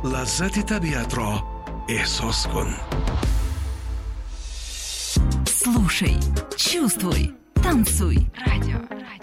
لذت طبیعت را احساس کن. Слушай, чувствуй, танцуй. Радио